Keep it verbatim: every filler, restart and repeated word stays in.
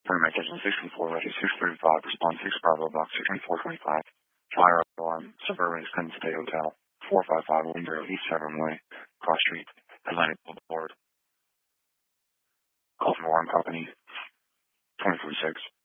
Frame attention six four, ready six thirty-five, response six Bravo, box six four twenty-five. Fire alarm, Suburban Skin State Hotel, four five five one zero East Severn Way, Cross Street, Atlantic Boulevard. Call from Alarm Company, twenty-four six.